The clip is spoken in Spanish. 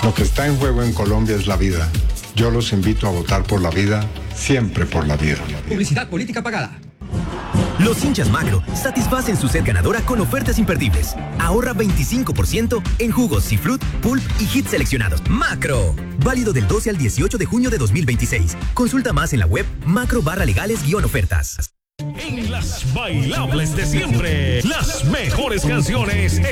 Lo que está en juego en Colombia es la vida. Yo los invito a votar por la vida, siempre por la vida. Publicidad política pagada. Los hinchas Macro satisfacen su sed ganadora con ofertas imperdibles. Ahorra 25% en jugos Cifrut, Pulp y Hits seleccionados. ¡Macro! Válido del 12 al 18 de junio de 2026. Consulta más en la web macro/legales-ofertas. En las bailables de siempre, las mejores canciones